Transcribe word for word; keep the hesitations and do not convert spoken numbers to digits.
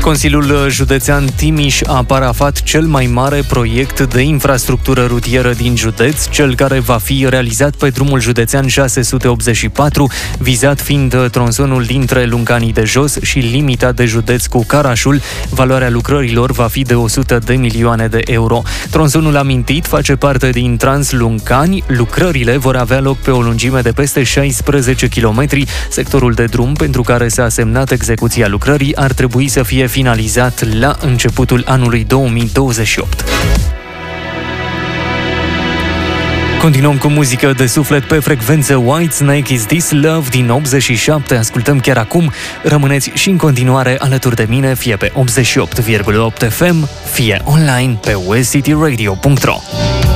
Consiliul Județean Timiș a parafat cel mai mare proiect de infrastructură rutieră din județ, cel care va fi realizat pe drumul județean șase sute optzeci și patru, vizat fiind tronsonul dintre Luncanii de Jos și limita de județ cu Carașul. Valoarea lucrărilor va fi de o sută de milioane de euro. Tronsonul amintit face parte din Transluncani. Lucrările vor avea loc pe o lungime de peste șaisprezece kilometri. Sectorul de drum pentru care s-a semnat execuția lucrării ar trebui să fie finalizat la începutul anului două mii douăzeci și opt. Continuăm cu muzică de suflet pe frecvență. Whitesnake, Is This Love din optzeci și șapte. Ascultăm chiar acum. Rămâneți și în continuare alături de mine, fie pe optzeci și opt virgulă opt F M, fie online pe west city radio punct ro.